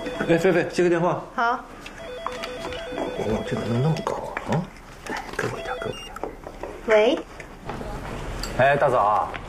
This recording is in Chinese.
哎，菲菲，接个电话。 好。 我这个能那么高啊？啊，给我一点，给我一点。 喂。 哎，大嫂啊，